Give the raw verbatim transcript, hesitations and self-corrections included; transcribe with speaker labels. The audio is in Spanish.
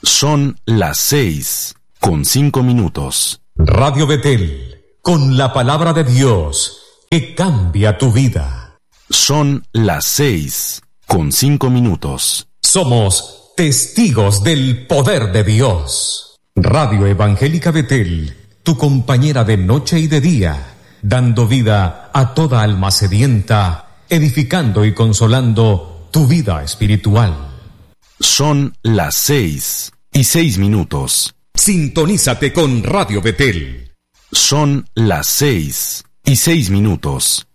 Speaker 1: Son las seis con cinco minutos.
Speaker 2: Radio Betel, con la palabra de Dios que cambia tu vida.
Speaker 1: Son las seis con cinco minutos.
Speaker 2: Somos testigos del poder de Dios. Radio Evangélica Betel, tu compañera de noche y de día, dando vida a toda alma sedienta, edificando y consolando tu vida espiritual.
Speaker 1: Son las seis y seis minutos.
Speaker 2: Sintonízate con Radio Betel.
Speaker 1: Son las seis y seis minutos.